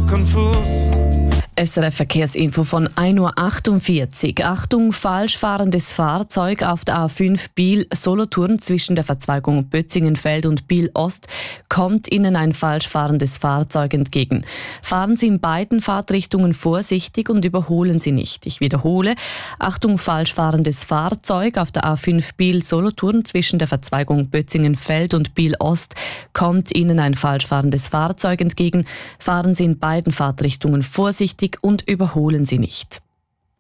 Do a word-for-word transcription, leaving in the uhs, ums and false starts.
konfus. S R F Verkehrsinfo von ein Uhr achtundvierzig. Achtung, falsch fahrendes Fahrzeug auf der A fünf Biel-Solothurn zwischen der Verzweigung Bötzingenfeld und Biel-Ost kommt Ihnen ein falsch fahrendes Fahrzeug entgegen. Fahren Sie in beiden Fahrtrichtungen vorsichtig und überholen Sie nicht. Ich wiederhole, Achtung, falsch fahrendes Fahrzeug auf der A fünf Biel-Solothurn zwischen der Verzweigung Bötzingenfeld und Biel-Ost kommt Ihnen ein falsch fahrendes Fahrzeug entgegen. Fahren Sie in beiden Fahrtrichtungen vorsichtig und überholen Sie nicht.